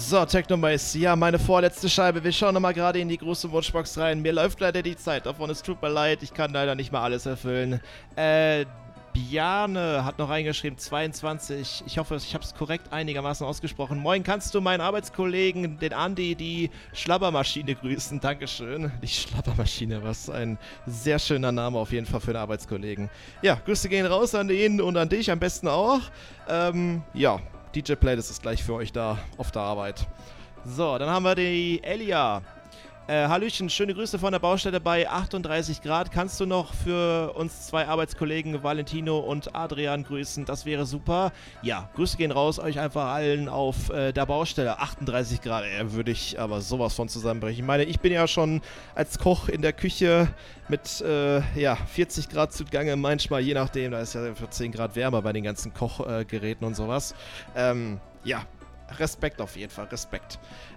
So, Technomace, ja, meine vorletzte Scheibe. Wir schauen nochmal gerade in die große Wunschbox rein. Mir läuft leider die Zeit davon, es tut mir leid, ich kann leider nicht mal alles erfüllen. Bjarne hat noch reingeschrieben, 22. Ich hoffe, ich habe es korrekt einigermaßen ausgesprochen. Moin, kannst du meinen Arbeitskollegen, den Andi, die Schlabbermaschine grüßen? Dankeschön. Die Schlabbermaschine, was ein sehr schöner Name auf jeden Fall für den Arbeitskollegen. Ja, Grüße gehen raus an ihn und an dich am besten auch. Ja, DJ Playlist ist gleich für euch da auf der Arbeit. So, dann haben wir die Elia. Hallöchen, schöne Grüße von der Baustelle bei 38 Grad. Kannst du noch für uns zwei Arbeitskollegen Valentino und Adrian grüßen? Das wäre super. Ja, Grüße gehen raus, euch einfach allen auf der Baustelle. 38 Grad, würde ich aber sowas von zusammenbrechen. Ich meine, ich bin ja schon als Koch in der Küche mit 40 Grad zugange, manchmal, je nachdem, da ist ja für 10 Grad wärmer bei den ganzen Kochgeräten und sowas. Ja, Respekt auf jeden Fall, Respekt.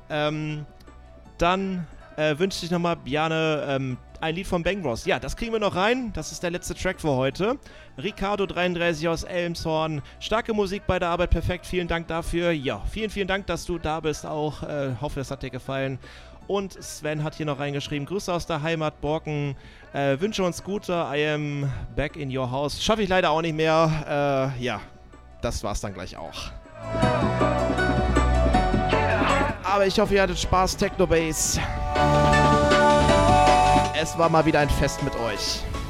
Dann wünsche ich nochmal, Bjarne, ein Lied von Bang Bros. Ja, das kriegen wir noch rein. Das ist der letzte Track für heute. Ricardo33 aus Elmshorn. Starke Musik bei der Arbeit, perfekt. Vielen Dank dafür. Ja, vielen Dank, dass du da bist auch. Hoffe, es hat dir gefallen. Und Sven hat hier noch reingeschrieben, Grüße aus der Heimat Borken. Wünsche uns Gute. I am back in your house. Schaffe ich leider auch nicht mehr. Ja, das war's dann gleich auch. Aber ich hoffe, ihr hattet Spaß, Technobase. Es war mal wieder ein Fest mit euch.